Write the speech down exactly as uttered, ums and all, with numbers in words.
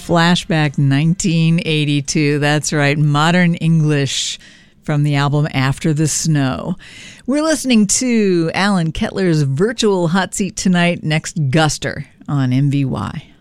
Flashback nineteen eighty-two. That's right, Modern English from the album After the Snow. We're listening to Alan Kettler's Virtual Hot Seat tonight, next Guster on M V Y.